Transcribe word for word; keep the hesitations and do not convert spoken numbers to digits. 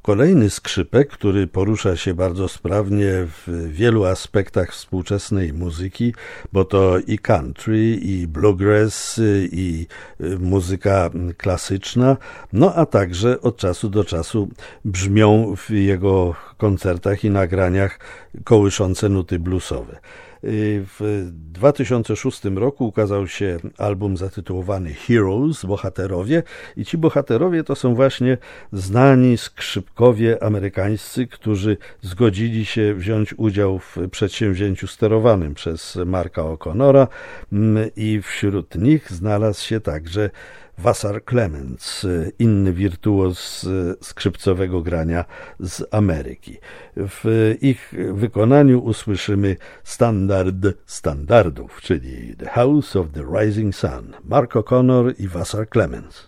Kolejny skrzypek, który porusza się bardzo sprawnie w wielu aspektach współczesnej muzyki, bo to i country, i bluegrass, i muzyka klasyczna, no a także od czasu do czasu brzmią w jego koncertach i nagraniach kołyszące nuty bluesowe. W dwa tysiące szóstym roku ukazał się album zatytułowany Heroes, Bohaterowie, i ci bohaterowie to są właśnie znani skrzypkowie amerykańscy, którzy zgodzili się wziąć udział w przedsięwzięciu sterowanym przez Marka O'Connora, i wśród nich znalazł się także Vassar Clements, inny wirtuoz skrzypcowego grania z Ameryki. W ich wykonaniu usłyszymy standard standardów, czyli The House of the Rising Sun, Mark O'Connor i Vassar Clements.